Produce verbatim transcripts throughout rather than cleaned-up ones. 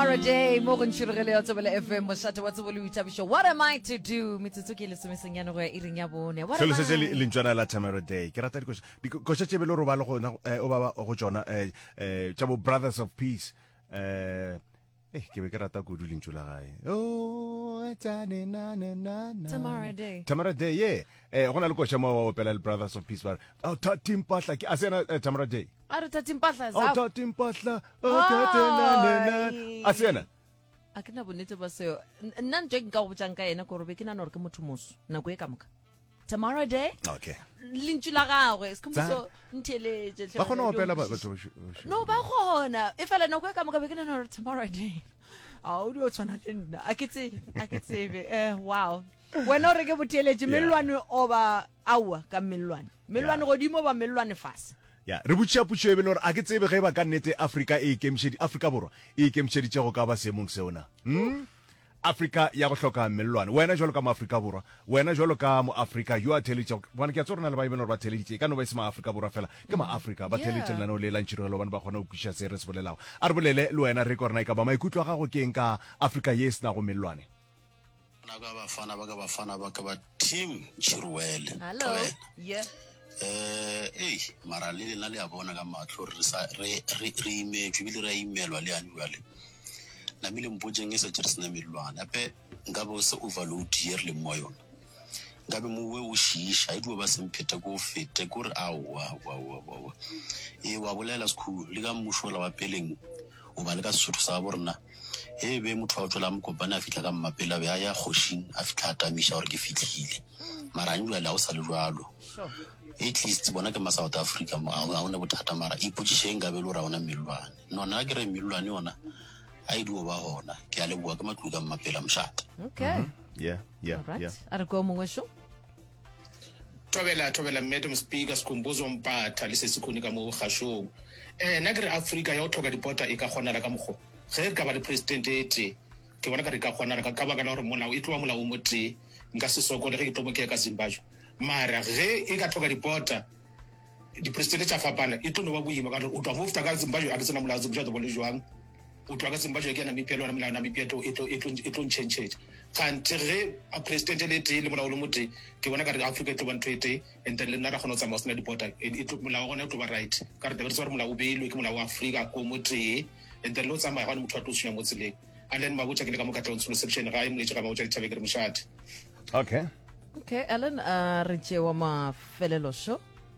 Tamara Day, Morgan Shurgele Otobele F M, Moshata Watsubulu Tabisho. What am I to do? Mitsuki Lesumisanyano Irinyabone. What am I? So Linjana la Tamara Day. Kerata because Chebelo Robalo Obaba Ojona, eh, Chabo Brothers of Peace. Eh, Kerata good Linchulai. Oh, Tamara Day. Tamara Day, yeah. Eh, Ronald Koshamo Pelel Brothers of Peace. Oh, Tatim Patla, Asena Tamara Day. Aro tatim patla. Oh, Tatim Patla. Oh, Asena. Akina bonito ba seo. Nna ntwe nka go botsanka ena go robe ke na no re ke motho moso. Nako e kamoka. Tamara Day? Okay. Lintshula gagwe, se komso ntheleje. Ba khona go pela ba batho. No ba khona. E fela nako e kamoka be ke na no Tamara Day. A o dio tswana le nna. A ke tse, a ke tsebe. Eh wow. Wena re ke botheletše mellwane oba aua ka mellwane. Mellwane godimo ba mellwane fase. Ya re butša putšo e bele gore a ke tsebe ge ba ka nnete Africa e ikemšedi Africa borwa e ikemšeditše go ka ba seemong seona hm Africa ya go hloka mellwane wena jwalo ka mo Africa borwa wena jwalo ka mo Africa you are theleditše bona ke a tsore na le ba ibena ba theleditše ka no ba se ma Africa borwa fela ke ma Africa ba theleditše lana o le lantšhirelo bana ba kgona go kwiša se re se bolelago a re bolele le wena re korena ka ba maikutlo ga go ke eng ka Africa ye sna go mellwane na ga ba fana ba ka ba fana ba ka ba team Chirwele. Hello. Yeah. eh eh mara le le a bona ka matlo re sa re re re imetswe bile ra imelwa le ani bale na mile mpotjeng e sa tseresena milwana ape ngabe se overload here le moyona ngabe muwe o shisha idwe ba sempheta go fete gore awa wa wa wa e wa bolela school le ka mushola wa peleng o ba le ka sesotho sa borna e be motho wa tlola mkopana a fitla ka mmapela be a ya khoshing a fitla tamisha gore ke fitlhile mara nyu la o sa le jwalo at least bona ke ma South Africa mo a ona bothata mara ipotšishe ngabe lo ra ona milwane nona ke re milwane ona a idu ba hona ke a le bua ka matlu ka mmapela mshata. Okay. yeah yeah All right. yeah Are go mongwe sho? Tobela tobela Madam Speaker Skhumbuzo Mpatha le se sikhoni ka mo gashong eh na ke re Africa ya o tlhoka dipota e ka kgona ka moggo ge ka ba le president ete ke bona ka re ka kgona ka ka ba ka gore molao e tloa molao mo tse nka se sokole ge ke tomoke ka Zimbabwe mara ge e ka tlhoka dipota di president tsa fapana e tlo no ba buima ka gore o twa mo fta ka Zimbabwe a ke tsena molao Zimbabwe bo le jwang o twa ka Zimbabwe ke na mipelo na molao na mipelo e tlo e tlo e tlo change kantle ge a president le tse le molao le mote ke bona ka re Africa e tlo ba ntwete and then le nna ra gona tsa mosna dipota e tlo molao gona e tlo ba right ka re tebetse gore molao o beilwe ke molao wa Africa ko mote and then lo tsamaya ga motho a tlo tshunya mo tseleng and then mabutsa ke le ka mo ka tlo section ga e mo le tsa mo tsa dithabe ke re moshate. okay Okay, Alan, uh, re wa mafelelo sho.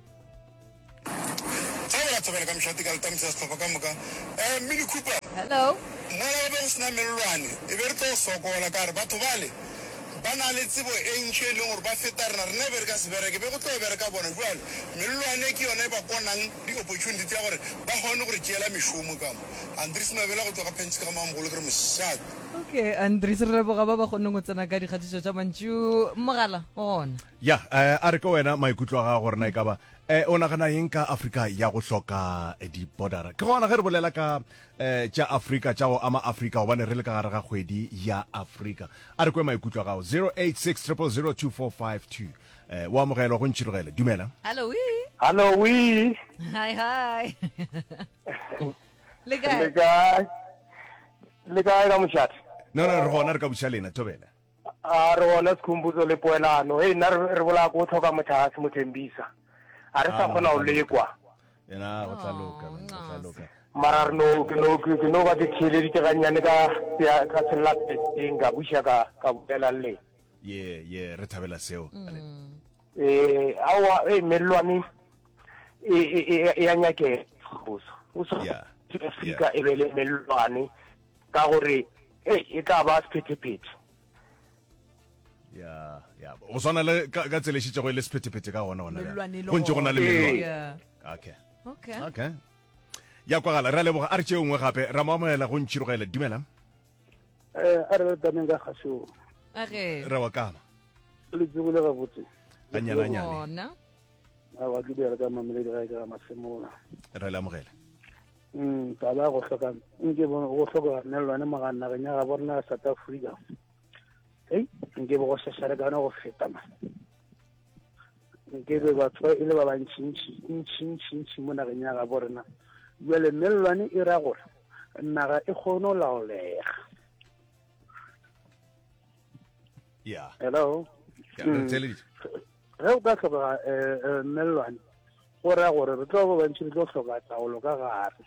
Tsaya tsabela ka mshati ka tamisa stopa ka moka. Eh Mini Cooper. Hello. Mola ba sna mellwane. E be re tlo sokola ka re batho bale. Bana le tsebo e ntšhe le gore ba feta rena re never ka sebere ke be go tlo bere ka bona jwale mellwane ke yona e ba konang di opportunity tsa gore ba gone gore tšela mishomo ka mo Andries Mabela go tloga pension ka mamogolo ke re moshate. Okay, Andries re boga ba ba go nngwe tsena ka dikgatiso tsa mantšu mogala gona. ya eh a re ka wena maikutlo ga gore na e ka ba eh ona gana eng ka Africa ya go hloka di border ke gona ge re bolela ka eh tša Africa tša go ama Africa go bane re le ka gare ga kgwedi ya Africa a re kwe maikutlo ga zero eight six zero zero two four five two eh wa mogelo go ntšhirogele dumela. Hello we. Hello we. Hi hi. Le Le kae? kae? Le kae ka moshate? no no re gona re ka buša lena tobela A re bona Skhumbuzo le poelano hey nna re bola go tlhoka mothasi mothembisa a re sa kgona o lekwa ena go tla loka go tla loka mara re no ke no ke no ba di khile di teganyane ka ya ka tsela teng ga busha ka ka botela le ye ye re thabela seo eh awa eh mellwane e e e ya nyake Skhumbuzo o so Yeah. Africa e bele mellwane ka gore eh e ka ba sephetephete ya ya go swana le ka ka tselešitše go le sephetephete ka gona gona Mellwane le go ntše go na le gona. mellwane Yeah. okay Okay. okay ya kwagala re a leboga a re tšeo ngwe gape ra moamogela go ntšhirogele dumela eh a re tameng ka gasho Okay. re wa kama le tsebole ga botse ganyananyane Gona. a wa ke dira ka mameledi ga ka masemola re le amogele mm ta ba go hloka nke bo go hloka mellwane magana ga nya ga bona South Africa hey nke bo go sesare kana go feta man nke be batho ile ba bantšintši ntšintši mo na ga nya ga bona jwale mellwane e ra gore naga e kgone ho laolega. Yeah. Hello. Yeah, Mm. tell it. Ge o ka hloka mmellwane go raya gore re tlo go bantši re tlo hloka taolo ka gare.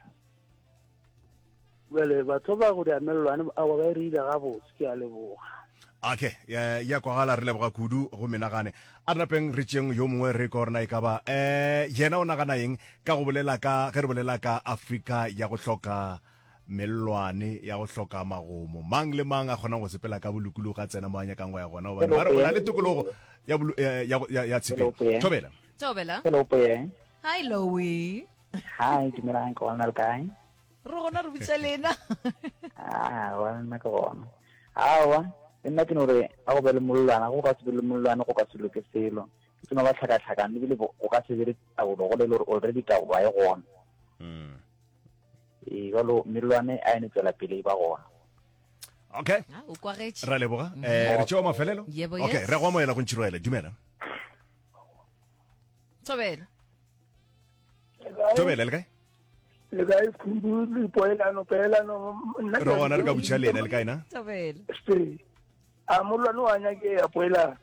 Bele batho ba go dia mmellwane a ba re ile ga botse ke a leboga. Okay, ya ya kwa gala re leboga kudu go menagane. A napeng re tšeng yo mongwe re korna e ka ba eh yena o nagana eng ka go bolela ka ge re bolela ka Afrika ya go hloka mellwane ya go hloka magomo. Mang le mang a kgona go sepela ka bolukulu ga tsena moanya ka ngwa ya gona ba ba re na le tokologo ya bulu- eh, ya ya ya tsepela. Thobela. Thobela. Hello, Poye. Hi Lowy. Hi, dumelang ka ona le kae? Re gona re botsa lena. Ah, wa nna ka ona. Awa, nna ke no re a go be le mollwana go ka se be le mollwana go ka se loke selo. Ke no ba tlhaka tlhaka le bile go ka se dire taolo go le le already taolo ba e gona. Mm. E go lo mollwane a ene tsela pele ba gona. Okay. Ah, o kwagetše. Ra leboga. Eh re tšeo mafelelo? Yebo, Okay, yes. re go moela go ntšhiroela. Dumela. Thobela. Thobela le kae? Le ka e khumbu le poelano peelano nna Re gona re ka butša lena le kae na? Thobela. se a molwana wa nya ke ya poelano.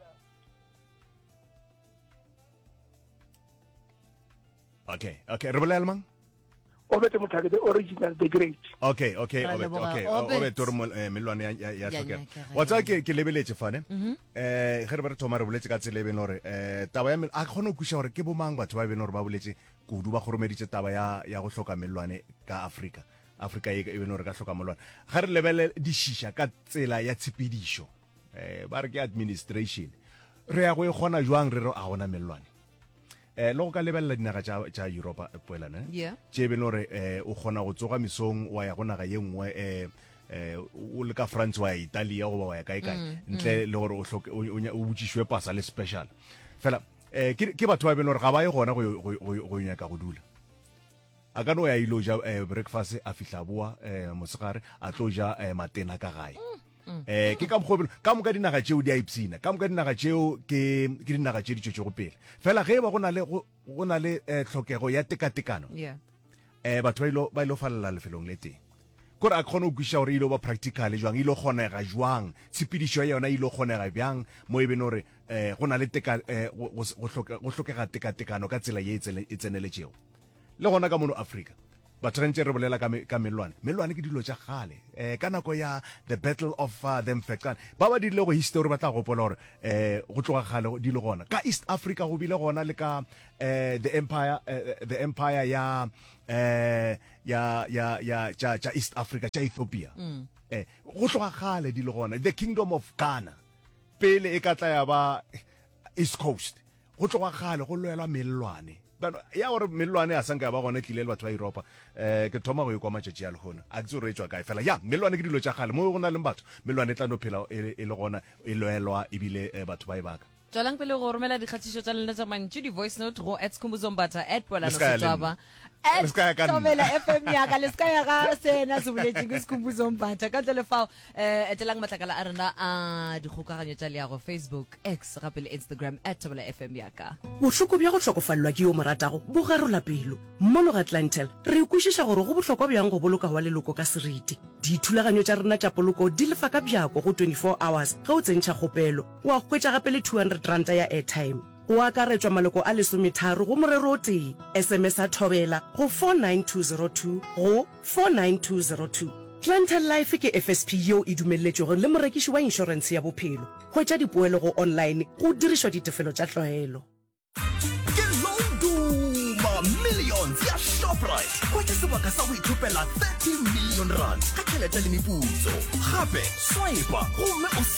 Okay, okay, re bolela mang? O bete motlhake the original the great. Okay, okay, Ra obe, leboga, okay. Obed. Obe toro mo mellwane ya ya Ya tlhokega. nyakega, Wa tsa ke ke lebeletse fane. Mhm. Eh ge re ba re thoma re boletse ka tsele beno re eh taba ya me- a kgone go kusha gore ke bo mang batho ba beno re ba boletse kudu ba goromeditse taba ya ya go hloka mellwane ka Afrika. Afrika e e beno re ka hloka mellwane. Ga re lebele di shisha ka tsela ya tshepedišo. Eh ba re ke administration. Re ya go e gona jwang re re a gona mellwane. Eh lo go ka lebella dinaga tsa tsa Europa poelana. Yeah. Tse beno re eh o gona go tsoga misong wa ya go naga ye nngwe eh eh o le ka France wa ya Italia go ba wa ya kae kae ntle le gore o hloke o o botšishwe pasa le special fela eh ke ke batho ba beno re ga ba ye gona go go go- go nyaka go dula a ka no ya ilo ja eh, breakfast a fihla boa eh mosegare a tlo ja eh, matena ka gae eh ke ka mokgwa ka moka dinaga tšeo di a ipsina ka moka dinaga tšeo ke ke dinaga tše di tšwetšego pele fela ge ba go na le go go na le eh, tlhokego ya tekatekano Yeah. eh batho ba ilo ba ilo fallela lefelong le teng gore a kgone go kwisha gore ilo ba practical jwang ilo kgonega jwang tshepedišo ya yona ilo kgonega bjang mo e bene gore eh go na le teka eh, go go- go hloka- go hlokega tekatekano ka tsela ye e tsele- e tseneletšego le gona ka mono Afrika batho rentse re bolela ka me- ka mellwane mellwane ke dilo tša gale eh ka nako ya the battle of uh, them factan ba ba dirile go history ba tla gopola gore eh go tloga gale di le gona ka East Africa go bile gona le ka eh the empire eh, the empire ya eh ya ya ya tša tša East Africa tša Ethiopia eh go tloga gale di le gona the kingdom of Ghana pele e ka tla ya ba East Coast go tloga gale go lwela mellwane bano ya gore mellwane a sanka ba gone tlile le batho ba Europa eh ke thoma go e kwa matšatši a le gona a ke tse gore e tswa kae fela ya mellwane ke dilo tša gale mo go na le batho mellwane e tla no phela e e le gona e lwelwa ebile eh, batho ba e baka tswalang pele go romela dikgatišo tsa lena tsa mantši di-voice note go at skhumbuzombata at polano Le ska ya le setšhaba nna. Le ska ya ka nna. tobela f m yaka le ska ya ga sena se boletseng ke skhumbuzombata ka tle le fao um etelang matlakala a rena a dikgokaganyo tša leago Facebook X gape le Instagram at tobela f m yaka bohloko bja go hlokofallwa ke yo moratago bo garola pelo mono ga Atlantel re ikwešiša gore go bohlokwa bjang go boloka wa leloko ka seriti dithulaganyo tša rena tša poloko di lefa ka bjako go twenty-four hours ge o tsentšha kgopelo wa hwetša gape le two hundred ranta ya airtime go akaretswa maloko a lesometharo go morero o tee sms a thobela go four nine two zero two go four nine two zero two Atlantel Life ke F S P yeo e dumelletšego le morekiši wa inšorense ya bophelo hwetša dipoelo go online go dirišwa ditefelo tša tlwaelo ke loduma millions ya shoprite kwa ke sebaka sa go ithopela thirty million rand ka tšhelete le meputso gape swipa gomme o